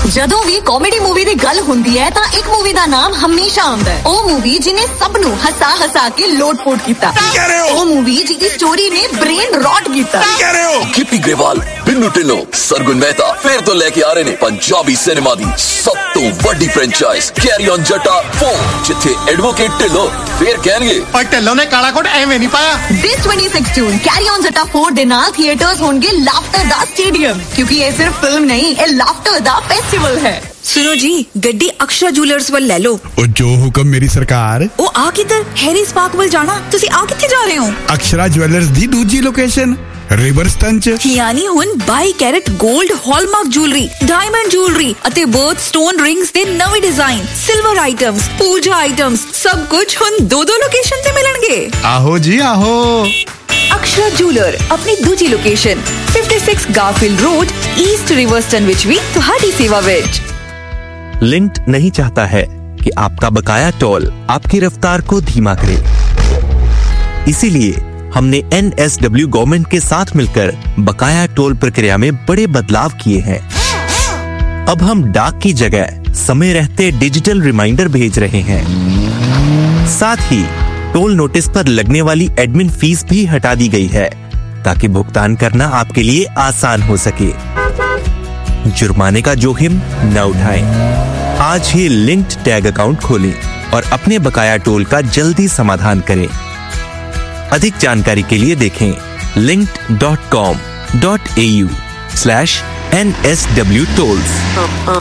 ਜਦੋਂ ਵੀ comedy movie ਦੀ ਗੱਲ ਹੁੰਦੀ ਹੈ ਤਾਂ ਇੱਕ ਮੂਵੀ ਦਾ ਨਾਮ ਹਮੇਸ਼ਾ ਆਉਂਦਾ ਹੈ। ਉਹ ਮੂਵੀ ਜਿਹਨੇ ਸਭ ਨੂੰ ਹਸਾ ਕੇ ਲੋਟ-ਪੋਟ ਕੀਤਾ। ਉਹ ਮੂਵੀ ਜਿਹਦੀ ਸਟੋਰੀ ਨੇ ਬ੍ਰੇਨ ਰॉट ਕੀਤਾ। ਗਿੱਪੀ ਗਰੇਵਾਲ, ਬਿੰਨੂ ਢਿੱਲੋਂ, ਸਰਗੁਣ ਮਹਿਤਾ ਫਿਰ ਤੋਂ ਲੈ ਕੇ ਆ ਰਹੇ ਨੇ ਪੰਜਾਬੀ ਸਿਨੇਮਾ ਦੀ ਸਭ ਤੋਂ ਵੱਡੀ ਫਰੈਂਚਾਈਜ਼ ਕੈਰੀ ਔਨ ਜੱਟਾ 4, ਜਿੱਥੇ ਐਡਵੋਕੇਟ ਢਿੱਲੋਂ ਫੇਰ ਕਹਿਣਗੇ ਪਰ ਢਿੱਲੋਂ ਨੇ ਕਾਲਾ ਕੋਟ ਐਵੇਂ ਨਹੀਂ ਪਾਇਆ। This 26 ਜੂਨ ਕੈਰੀ ਔਨ ਜੱਟਾ 4 ਦੇ ਨਾਲ ਥੀਏਟਰਸ ਹੋਣਗੇ ਲਾਫਟਰ ਦਾ ਸਟੇਡੀਅਮ, ਕਿਉਂਕਿ ਇਹ ਸਿਰਫ ਫਿਲਮ ਨਹੀਂ, ਇਹ ਲਾਫਟਰ ਦਾ ਫੈਸਟੀਵਲ ਹੈ। सुनो जी, गड्डी अक्षरा ज्वेलर्स वाल ले लो। ओ जो हुक्म मेरी सरकार। ओ आ किधर? हैरिस पार्क वाल जाना। तुसी आ किथे जा रहे हो? अक्षरा ज्वेलर्स दी दूजी लोकेशन रिवरस्टन च। यानी हुन 22 carat gold hallmark jewellery, diamond jewellery अते बर्थ स्टोन रिंग्स दे नवे डिजाइन, सिल्वर आइटम्स, पूजा आइटम्स, सब कुछ हुन दो लोकेशन ते मिलणगे। आहो जी आहो। अक्षरा ज्वेलर अपनी दूजी लोकेशन 56 गारफील्ड रोड, ईस्ट रिवरस्टन विच भी तुहाडी सेवा विच। लिंक्ड नहीं चाहता है कि आपका बकाया टोल आपकी रफ्तार को धीमा करे। इसीलिए हमने NSW गवर्नमेंट के साथ मिलकर बकाया टोल प्रक्रिया में बड़े बदलाव किए हैं। अब हम डाक की जगह समय रहते डिजिटल रिमाइंडर भेज रहे हैं। साथ ही टोल नोटिस पर लगने वाली एडमिन फीस भी हटा दी गई है, ताकि भुगतान करना आपके लिए आसान हो सके। जुर्माने का जोखिम न उठाएं। आज ही लिंक्ड टैग अकाउंट खोलें और अपने बकाया टोल का जल्दी समाधान करें। अधिक जानकारी के लिए देखें linked.com.au/NSW tolls।